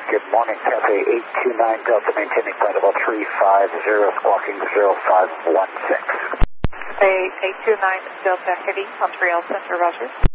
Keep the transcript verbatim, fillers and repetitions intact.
Good morning, Cafe eight two nine Delta, maintaining flight level three five zero, squawking zero five one six. Cafe eight two nine Delta Heavy, Montreal Center, Roger.